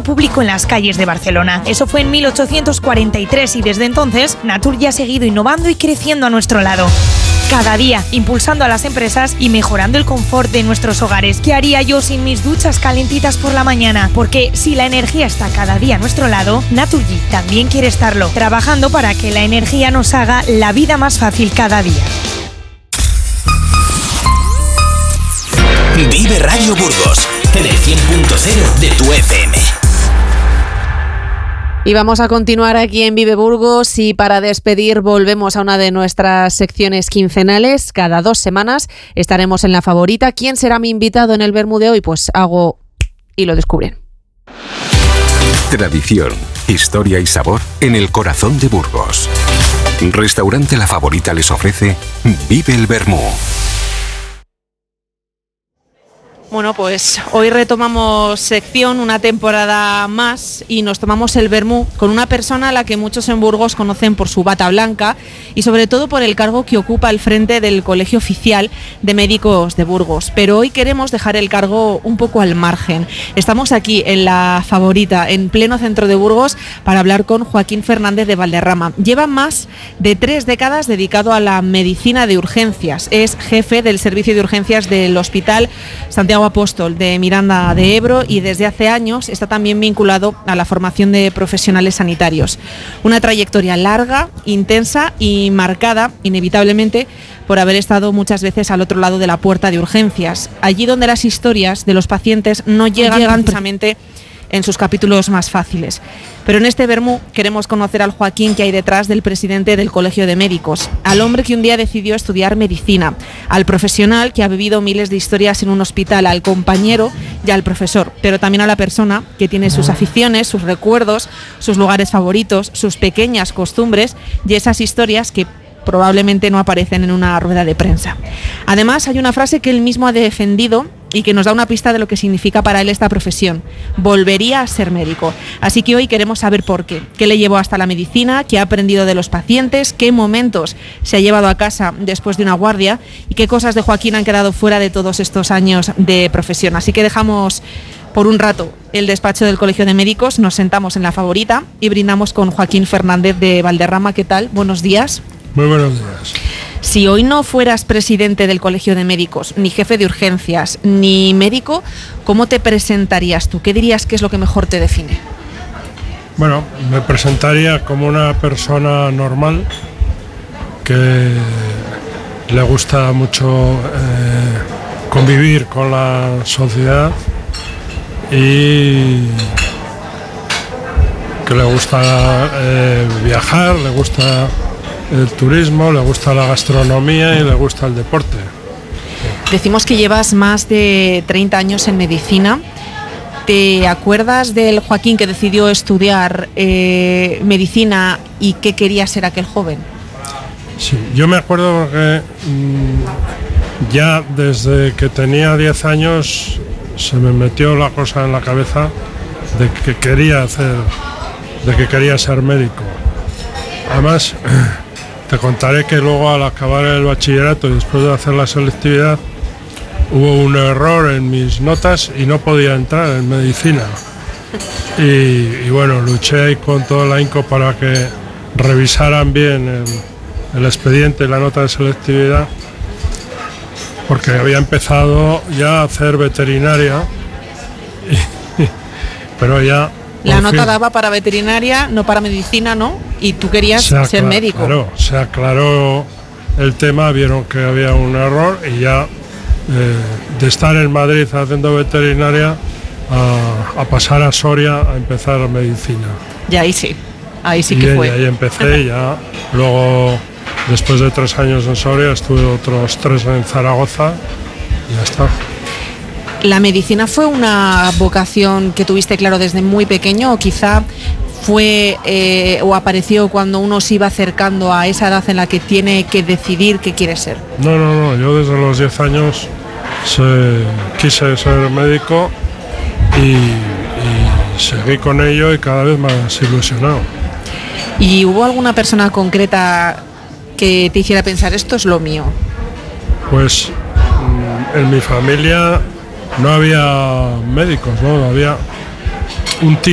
público en las calles de Barcelona. Eso fue en 1843 y desde entonces Naturgy ha seguido innovando y creciendo a nuestro lado. Cada día, impulsando a las empresas y mejorando el confort de nuestros hogares. ¿Qué haría yo sin mis duchas calentitas por la mañana? Porque si la energía está cada día a nuestro lado, Naturgy también quiere estarlo, trabajando para que la energía nos haga la vida más fácil cada día. Vive Radio Burgos, en el 100.0 de tu FM. Y vamos a continuar aquí en Vive Burgos y para despedir volvemos a una de nuestras secciones quincenales. Cada 2 semanas estaremos en La Favorita. ¿Quién será mi invitado en el Vermú de hoy? Pues hago y lo descubren. Tradición, historia y sabor en el corazón de Burgos. Restaurante La Favorita les ofrece Vive el Vermú. Bueno, pues hoy retomamos sección, una temporada más, y nos tomamos el vermú con una persona a la que muchos en Burgos conocen por su bata blanca y sobre todo por el cargo que ocupa al frente del Colegio Oficial de Médicos de Burgos. Pero hoy queremos dejar el cargo un poco al margen. Estamos aquí en La Favorita, en pleno centro de Burgos, para hablar con Joaquín Fernández de Valderrama. Lleva más de 3 décadas dedicado a la medicina de urgencias. Es jefe del servicio de urgencias del Hospital Santiago Apóstol de Miranda de Ebro y desde hace años está también vinculado a la formación de profesionales sanitarios. Una trayectoria larga, intensa y marcada, inevitablemente, por haber estado muchas veces al otro lado de la puerta de urgencias, allí donde las historias de los pacientes no llegan precisamente en sus capítulos más fáciles. Pero en este vermú queremos conocer al Joaquín que hay detrás del presidente del Colegio de Médicos, al hombre que un día decidió estudiar medicina, al profesional que ha vivido miles de historias en un hospital, al compañero y al profesor, pero también a la persona que tiene sus aficiones, sus recuerdos, sus lugares favoritos, sus pequeñas costumbres y esas historias que probablemente no aparecen en una rueda de prensa. Además, hay una frase que él mismo ha defendido y que nos da una pista de lo que significa para él esta profesión. Volvería a ser médico. Así que hoy queremos saber por qué. ¿Qué le llevó hasta la medicina? ¿Qué ha aprendido de los pacientes? ¿Qué momentos se ha llevado a casa después de una guardia? ¿Y qué cosas de Joaquín han quedado fuera de todos estos años de profesión? Así que dejamos por un rato el despacho del Colegio de Médicos, nos sentamos en La Favorita y brindamos con Joaquín Fernández de Valderrama. ¿Qué tal? Buenos días. Muy buenos días. Si hoy no fueras presidente del Colegio de Médicos, ni jefe de urgencias, ni médico, ¿cómo te presentarías tú? ¿Qué dirías que es lo que mejor te define? Bueno, me presentaría como una persona normal que le gusta mucho convivir con la sociedad y que le gusta viajar, le gusta el turismo, le gusta la gastronomía y le gusta el deporte. Decimos que llevas más de 30 años en medicina. ¿Te acuerdas del Joaquín que decidió estudiar medicina y qué quería ser aquel joven? Sí, yo me acuerdo porque ya desde que tenía 10 años se me metió la cosa en la cabeza de que quería ser médico. Además, te contaré que luego al acabar el bachillerato y después de hacer la selectividad hubo un error en mis notas y no podía entrar en medicina. Y bueno, luché ahí con todo el ahínco para que revisaran bien el expediente y la nota de selectividad, porque había empezado ya a hacer veterinaria, pero ya... La nota daba para veterinaria, no para medicina, ¿no? Y tú querías ser médico. Claro, se aclaró el tema, vieron que había un error y ya de estar en Madrid haciendo veterinaria a pasar a Soria a empezar medicina. Y ahí sí que fue. Y ahí empecé y ya luego, después de 3 años en Soria, estuve otros 3 en Zaragoza y ya está. ¿La medicina fue una vocación que tuviste claro desde muy pequeño o quizá fue o apareció cuando uno se iba acercando a esa edad en la que tiene que decidir qué quiere ser? No, yo desde los 10 años quise ser médico y seguí con ello y cada vez más ilusionado. ¿Y hubo alguna persona concreta que te hiciera pensar esto es lo mío? Pues en mi familia no había médicos, ¿no? Había un tío